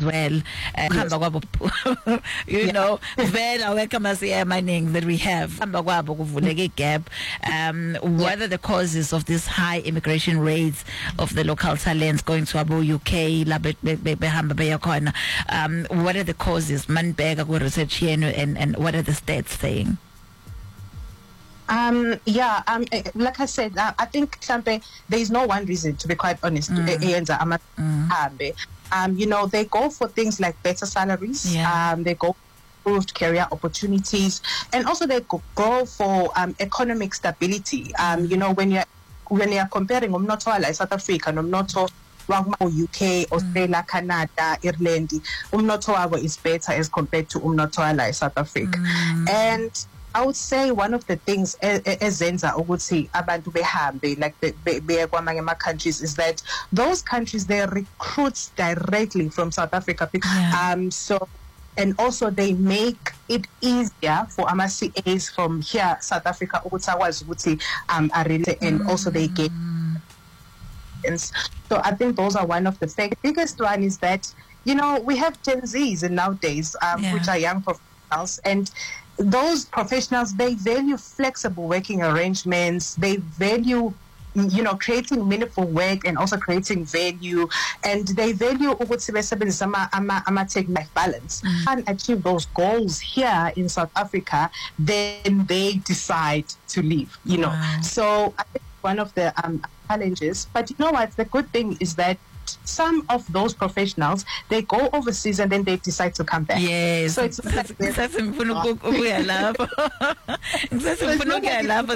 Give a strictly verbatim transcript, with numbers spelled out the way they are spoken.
well. Uh, you Yeah. know, vela weka masiya amaningi that we have. Hamba kwabo kuvuleke gap. Um, what are the causes of this high immigration rates of the local talents going to abo U K? La be be be behamba beya khona. Um, what are the causes? Manbeka ku research yenu, and and what are the stats saying? Um, yeah, um, eh, like I said, uh, I think Champe, there is no one reason, to be quite honest. Mm. eh, eh, ama- hambe. Um, you know, they go for things like better salaries. Yeah. Um, they go for improved career opportunities, and also they go, go for um, economic stability. Um, you know, when you're when you're comparing umnotho like South Africa and umnotho U K, Australia, mm. Canada, Ireland, umnotho wabo is better as compared to umnotho like South Africa, Mm. and I would say one of the things ezenza ukuthi abantu behambe like beye kwamanye ama countries is that those countries, they recruit directly from South Africa. Yeah. Um, so and also they make it easier for ama C As from here South Africa ukuthi akwazi ukuthi um are really, and Mm. also they get. So I think those are one of the factors. The biggest one is that, you know, we have Gen Zs and nowadays, um, Yeah. which are young professionals, and those professionals, they value flexible working arrangements. They value, you know, creating meaningful work and also creating value, and they value ama balance. Mm. And achieve those goals here in South Africa, then they decide to leave. You know, Wow. so I think one of the um, challenges. But you know what? The good thing is that some of those professionals, they go overseas and then they decide to come back. Yes. So it's not like they're- Ngifuna ukuya lapho. Ngifuna ukuya lapho.